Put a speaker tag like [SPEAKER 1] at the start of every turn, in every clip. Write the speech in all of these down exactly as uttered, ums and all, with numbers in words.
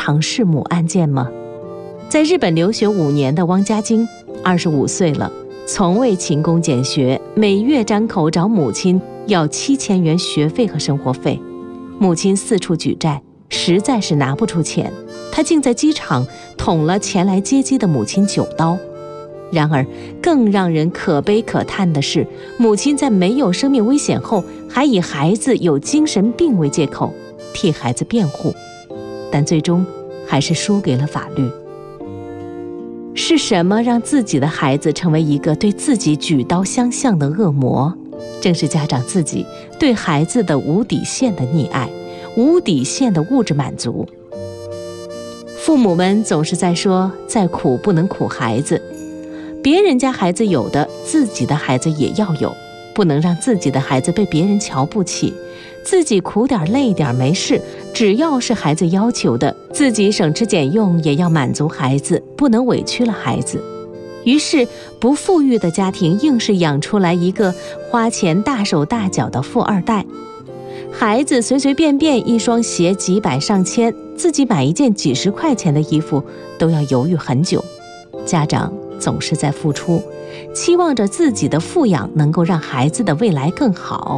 [SPEAKER 1] 场弑母案件吗？在日本留学五年的汪家晶，二十五岁了，从未勤工俭学，每月张口找母亲要七千元学费和生活费。母亲四处举债，实在是拿不出钱，他竟在机场捅了前来接机的母亲九刀。然而更让人可悲可叹的是，母亲在没有生命危险后，还以孩子有精神病为借口替孩子辩护，但最终还是输给了法律。是什么让自己的孩子成为一个对自己举刀相向的恶魔？正是家长自己对孩子的无底线的溺爱，无底线的物质满足。父母们总是在说，再苦不能苦孩子，别人家孩子有的，自己的孩子也要有，不能让自己的孩子被别人瞧不起，自己苦点累点没事，只要是孩子要求的，自己省吃俭用也要满足孩子，不能委屈了孩子。于是不富裕的家庭硬是养出来一个花钱大手大脚的富二代，孩子随随便便一双鞋几百上千，自己买一件几十块钱的衣服都要犹豫很久。家长总是在付出，期望着自己的富养能够让孩子的未来更好。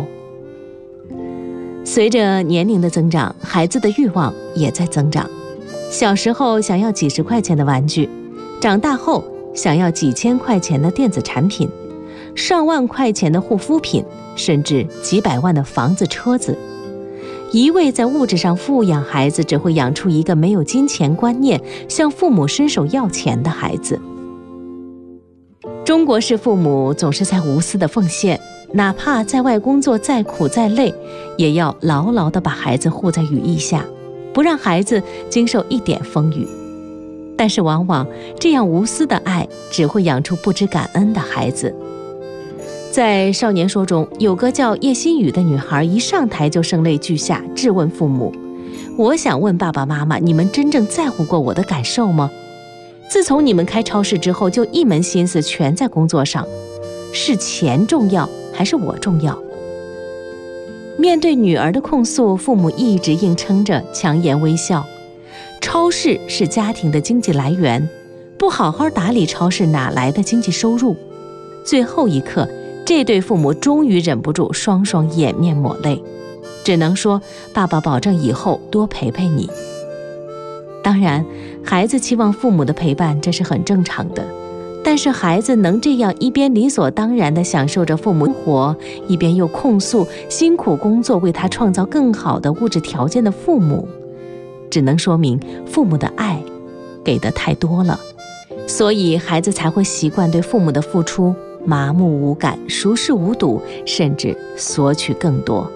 [SPEAKER 1] 随着年龄的增长，孩子的欲望也在增长。小时候想要几十块钱的玩具，长大后想要几千块钱的电子产品，上万块钱的护肤品，甚至几百万的房子车子。一味在物质上富养孩子，只会养出一个没有金钱观念，向父母伸手要钱的孩子。中国式父母总是在无私的奉献，哪怕在外工作再苦再累，也要牢牢地把孩子护在羽翼下，不让孩子经受一点风雨。但是往往这样无私的爱只会养出不知感恩的孩子。在少年说中，有个叫叶新雨的女孩一上台就声泪俱下，质问父母：我想问爸爸妈妈，你们真正在乎过我的感受吗？自从你们开超市之后，就一门心思全在工作上，是钱重要还是我重要？面对女儿的控诉，父母一直硬撑着，强颜微笑。超市是家庭的经济来源，不好好打理超市，哪来的经济收入？最后一刻，这对父母终于忍不住双双掩面抹泪，只能说爸爸保证以后多陪陪你。当然，孩子期望父母的陪伴，这是很正常的，但是孩子能这样一边理所当然地享受着父母生活，一边又控诉辛苦工作为他创造更好的物质条件的父母，只能说明父母的爱给得太多了，所以孩子才会习惯对父母的付出麻木无感、熟视无睹，甚至索取更多。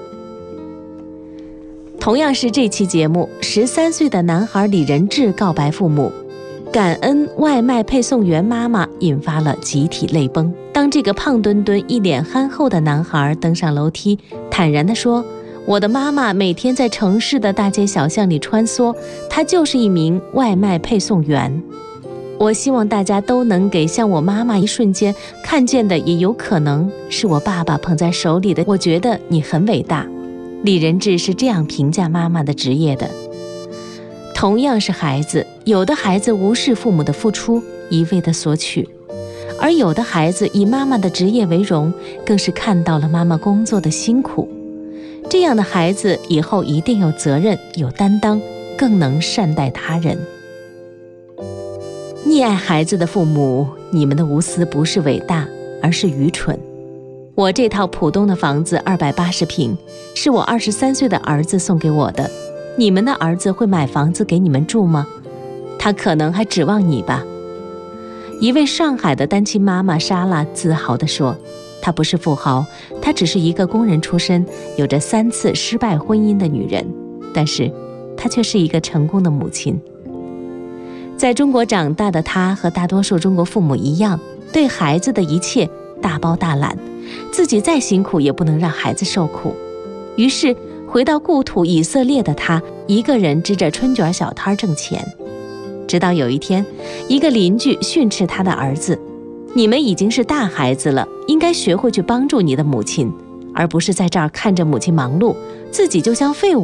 [SPEAKER 1] 同样是这期节目，十三岁的男孩李仁智告白父母，感恩外卖配送员妈妈，引发了集体泪崩。当这个胖墩墩、一脸憨厚的男孩登上楼梯，坦然地说：我的妈妈每天在城市的大街小巷里穿梭，她就是一名外卖配送员。我希望大家都能给像我妈妈一瞬间看见的，也有可能是我爸爸捧在手里的。我觉得你很伟大。李仁智是这样评价妈妈的职业的。同样是孩子，有的孩子无视父母的付出，一味的索取，而有的孩子以妈妈的职业为荣，更是看到了妈妈工作的辛苦。这样的孩子以后一定有责任、有担当，更能善待他人。溺爱孩子的父母，你们的无私不是伟大，而是愚蠢。我这套浦东的房子二百八十平，是我二十三岁的儿子送给我的。你们的儿子会买房子给你们住吗？他可能还指望你吧。一位上海的单亲妈妈莎拉自豪地说，她不是富豪，她只是一个工人出身，有着三次失败婚姻的女人，但是她却是一个成功的母亲。在中国长大的她和大多数中国父母一样，对孩子的一切大包大揽，自己再辛苦也不能让孩子受苦。于是回到故土以色列的她，一个人支着春卷小摊挣钱。直到有一天，一个邻居训斥他的儿子：你们已经是大孩子了，应该学会去帮助你的母亲，而不是在这儿看着母亲忙碌，自己就像废物